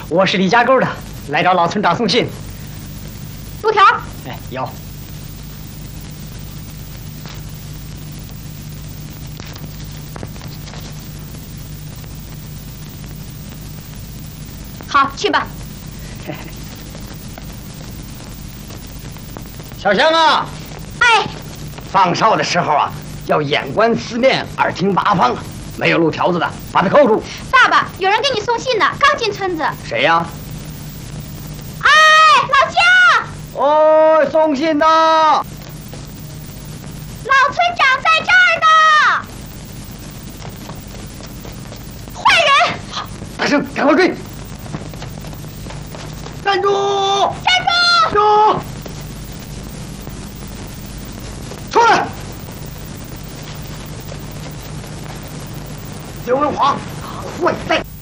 我是李家沟的，来找老村长送信。 路条。 哎，有。 好，去吧。 小香啊， 哎， 放哨的时候啊，要眼观四面，耳听八方啊。没有路条子的，把他扣住。 爸爸，有人给你送信呢，刚进村子。 谁呀？ 哎，老姜。 哦，送信的。老村长在这儿呢。坏人！ 大圣，赶快追！站住！ 站住！ 住！出来！刘文华，坏蛋！